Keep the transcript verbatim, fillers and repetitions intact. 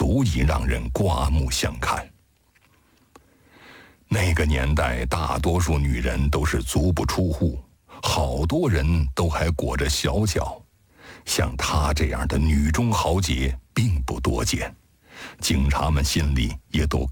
足以让人刮目相看。那个年代，大多数女人都是足不出户，好多人都还裹着小脚，像她这样的女中豪杰并不多见，警察们心里也都